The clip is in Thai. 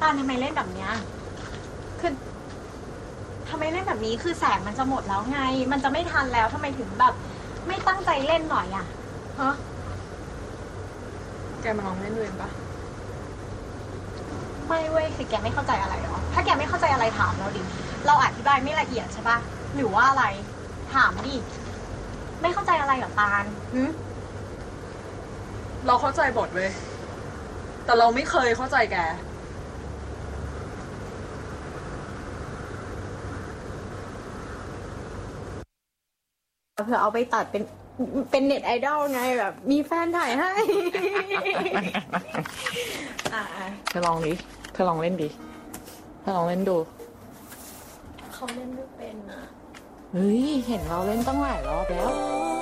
ตาลทำไมเล่นแบบเนี้ยคือทำไมเล่นแบบนี้คือแสงมันจะหมดแล้วไงมันจะไม่ทันแล้วทำไมถึงแบบไม่ตั้งใจเล่นหน่อยอะฮะแกมาลองเล่นดูเองปะไม่เว้ยคือแกไม่เข้าใจอะไรหรอถ้าแกไม่เข้าใจอะไรถามเราดิเราอธิบายไม่ละเอียดใช่ปะหรือว่าอะไรถามดิไม่เข้าใจอะไรหรอตาลเราเข้าใจบทเว้ยแต่เราไม่เคยเข้าใจแกเผื่อเอาไปตัดเป็นเน็ตไอดอลไงแบบมีแฟนถ่ายให้เธอลองดิเธอลองเล่นดิเธอลองเล่นดูเขาเล่นไม่เป็นอ่ะเฮ้ยเห็นเราเล่นตั้งหลายรอบแล้ว